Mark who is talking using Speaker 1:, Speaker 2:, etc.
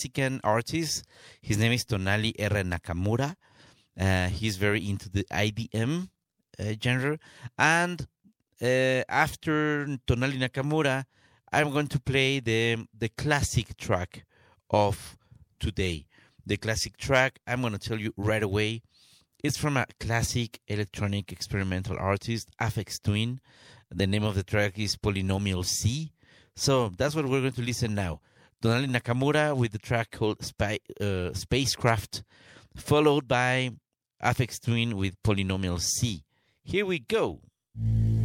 Speaker 1: Mexican artist. His name is Tonali R. Nakamura. He's very into the IDM genre. And after Tonali Nakamura, I'm going to play the classic track of today. The classic track, I'm going to tell you right away, it's from a classic electronic experimental artist, Aphex Twin. The name of the track is Polynomial C. So that's what we're going to listen now. Tonali Nakamura with the track called Spacecraft, followed by Aphex Twin with Polynomial C. Here we go.